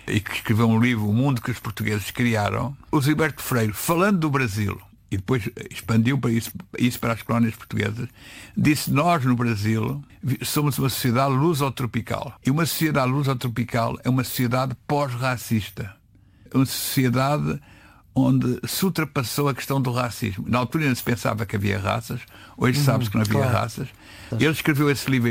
e que escreveu um livro, O Mundo que os Portugueses Criaram, o Zilberto Freire, falando do Brasil, e depois expandiu para isso para as colónias portuguesas, disse: nós no Brasil somos uma sociedade lusotropical. E uma sociedade lusotropical é uma sociedade pós-racista. É uma sociedade onde se ultrapassou a questão do racismo. Na altura ainda se pensava que havia raças, hoje sabe-se que não havia raças. Ele escreveu esse livro em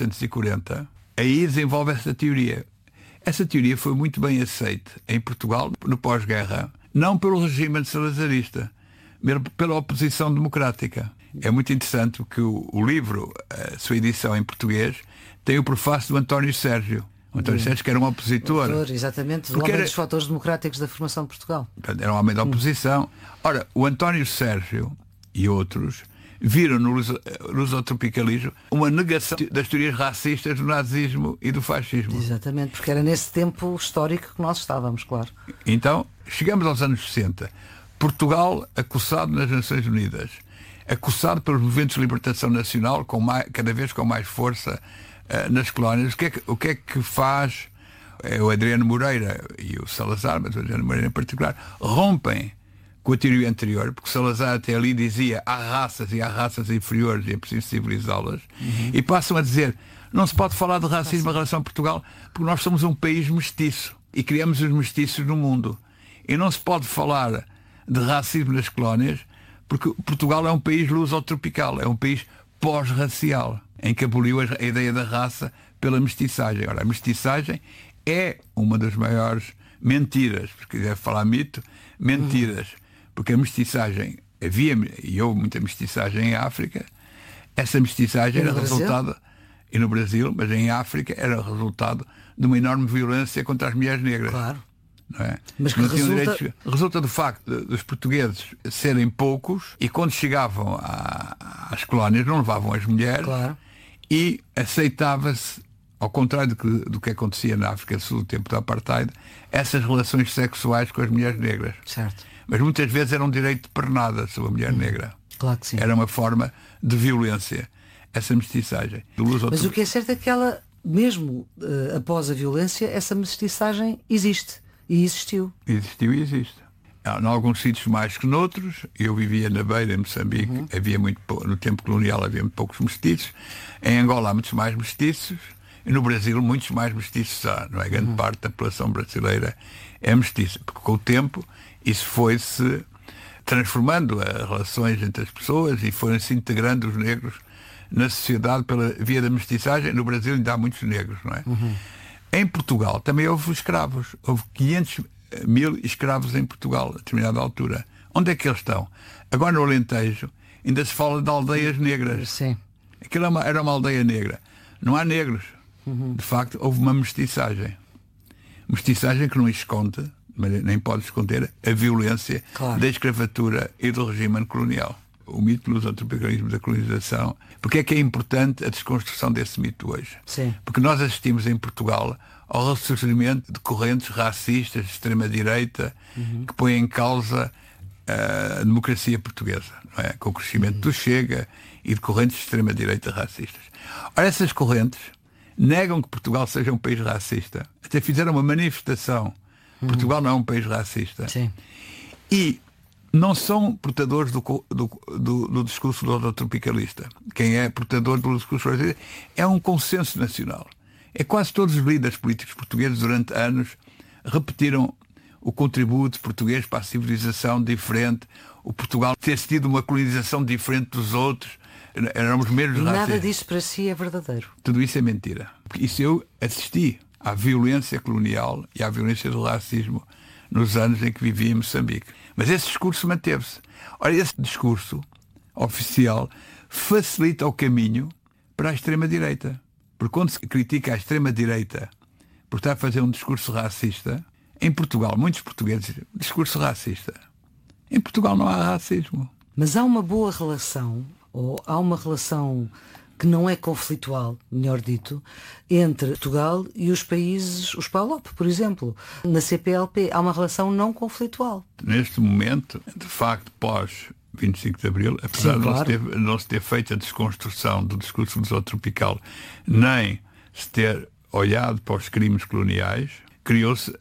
1940, aí desenvolve essa teoria. Essa teoria foi muito bem aceita em Portugal, no pós-guerra, não pelo regime salazarista, mas pela oposição democrática. É muito interessante que o livro, a sua edição em português, tem o prefácio do António Sérgio. O António Sérgio, que era um opositor. Exatamente, o homem dos fatores democráticos da formação de Portugal. Era um homem da oposição. Ora, o António Sérgio e outros viram no lusotropicalismo uma negação das teorias racistas do nazismo e do fascismo. Exatamente, porque era nesse tempo histórico que nós estávamos, claro. Então, chegamos aos anos 60. Portugal acossado nas Nações Unidas, acossado pelos movimentos de libertação nacional, cada vez com mais força nas colónias. O que é que faz o Adriano Moreira e o Salazar, mas o Adriano Moreira em particular, rompem com a teoria anterior, porque Salazar até ali dizia há raças e há raças inferiores e é preciso civilizá-las, e passam a dizer: não se pode falar de racismo em relação a Portugal, porque nós somos um país mestiço e criamos os mestiços no mundo. E não se pode falar de racismo nas colónias, porque Portugal é um país lusotropical, é um país pós-racial, em que aboliu a ideia da raça pela mestiçagem. Ora, a mestiçagem é uma das maiores mentiras, se quiser falar mito, mentiras, porque a mestiçagem, houve muita mestiçagem em África, essa mestiçagem era resultado, e no Brasil, mas em África, era resultado de uma enorme violência contra as mulheres negras. Claro. Não é? Mas que resulta do facto dos portugueses serem poucos, e quando chegavam às colónias não levavam as mulheres, claro. E aceitava-se, ao contrário do que acontecia na África do Sul no tempo do apartheid, essas relações sexuais com as mulheres negras. Certo. Mas muitas vezes era um direito de pernada sobre a mulher negra. Claro que sim. Era uma forma de violência, essa mestiçagem. Mas o que é certo é que ela, mesmo após a violência, essa mestiçagem existe. E existiu. Existiu e existe. Em alguns sítios mais que noutros. Eu vivia na Beira, em Moçambique. Havia no tempo colonial havia muito poucos mestiços. Em Angola há muitos mais mestiços. E no Brasil muitos mais mestiços há. Não é? Grande parte da população brasileira é mestiça. Porque com o tempo isso foi-se transformando as relações entre as pessoas e foram-se integrando os negros na sociedade pela via da mestiçagem. No Brasil ainda há muitos negros, não é? Em Portugal também houve escravos. Houve 500.000 escravos em Portugal, a determinada altura. Onde é que eles estão? Agora no Alentejo ainda se fala de aldeias negras. Sim. Aquilo era uma aldeia negra. Não há negros. De facto, houve uma mestiçagem. Mestiçagem que não esconde, mas nem pode esconder, a violência da escravatura e do regime colonial. O mito do lusotropicalismo, da colonização. Porque é que é importante a desconstrução desse mito hoje? Sim. Porque nós assistimos em Portugal ao ressurgimento de correntes racistas de extrema-direita que põem em causa a democracia portuguesa, não é? Com o crescimento do Chega e de correntes de extrema-direita racistas. Ora, essas correntes negam que Portugal seja um país racista. Até fizeram uma manifestação. Portugal não é um país racista. Sim. E não são portadores do discurso lusotropicalista. Quem é portador do discurso racista é um consenso nacional. É quase todos os líderes políticos portugueses durante anos repetiram o contributo português para a civilização diferente, o Portugal ter tido uma colonização diferente dos outros, éramos menos racistas. Nada disso para si é verdadeiro. Tudo isso é mentira. Porque isso eu assisti à violência colonial e à violência do racismo nos anos em que vivia em Moçambique. Mas esse discurso manteve-se. Ora, esse discurso oficial facilita o caminho para a extrema-direita. Porque quando se critica a extrema-direita por estar a fazer um discurso racista, em Portugal, muitos portugueses dizem, discurso racista. Em Portugal não há racismo. Mas há uma boa relação, ou há uma relação que não é conflitual, melhor dito, entre Portugal e os países, os PALOP, por exemplo. Na CPLP há uma relação não conflitual. Neste momento, de facto, pós 25 de Abril, apesar de não se ter feito a desconstrução do discurso lusotropical, nem se ter olhado para os crimes coloniais, criou-se